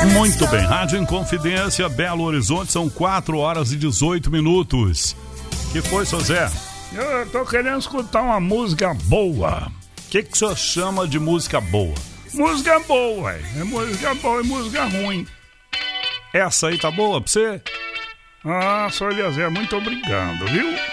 Muito bem, Rádio Inconfidência, Belo Horizonte, são 4 horas e 18 minutos. Que foi, seu Zé? Eu tô querendo escutar uma música boa. O que o senhor chama de música boa? Música boa, ué. É música boa e música ruim. Essa aí tá boa pra você? Ah, seu Eliezer, muito obrigado, viu?